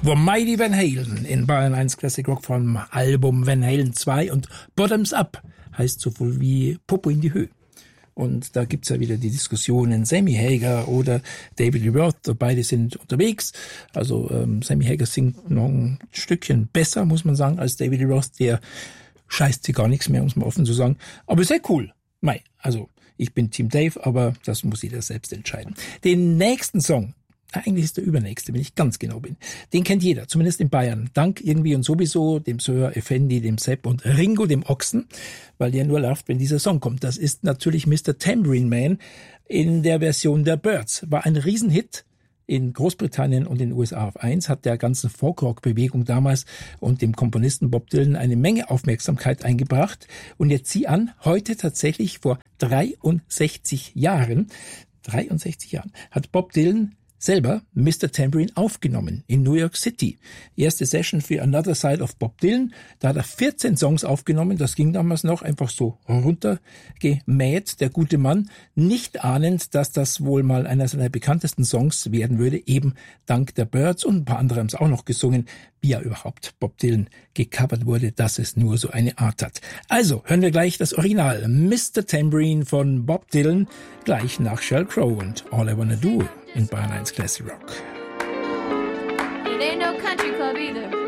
The Mighty Van Halen in Bayern 1 Classic Rock vom Album Van Halen 2 und Bottoms Up heißt so viel wie Popo in die Höhe. Und da gibt's ja wieder die Diskussionen Sammy Hagar oder David Lee Roth, beide sind unterwegs. Also Sammy Hagar singt noch ein Stückchen besser, muss man sagen, als David Lee Roth. Der scheißt sich gar nichts mehr, muss man offen so sagen. Aber sehr cool. Also ich bin Team Dave, aber das muss jeder selbst entscheiden. Den nächsten Song, eigentlich ist der übernächste, wenn ich ganz genau bin. Den kennt jeder, zumindest in Bayern. Dank irgendwie und sowieso dem Sir Effendi, dem Sepp und Ringo, dem Ochsen, weil der nur läuft, wenn dieser Song kommt. Das ist natürlich Mr. Tambourine Man in der Version der Byrds. War ein Riesenhit in Großbritannien und in den USA auf 1, hat der ganzen Folkrock-Bewegung damals und dem Komponisten Bob Dylan eine Menge Aufmerksamkeit eingebracht. Und jetzt sieh an, heute tatsächlich vor 63 Jahren, hat Bob Dylan selber Mr. Tambourine aufgenommen in New York City. Erste Session für Another Side of Bob Dylan. Da hat er 14 Songs aufgenommen. Das ging damals noch einfach so runtergemäht, der gute Mann. Nicht ahnend, dass das wohl mal einer seiner bekanntesten Songs werden würde. Eben dank der Byrds und ein paar andere haben es auch noch gesungen. Wie ja überhaupt Bob Dylan gecovert wurde, dass es nur so eine Art hat. Also hören wir gleich das Original Mr. Tambourine von Bob Dylan gleich nach Sheryl Crow und All I Wanna Do in Bayern 1 Classic Rock. It ain't no country club either.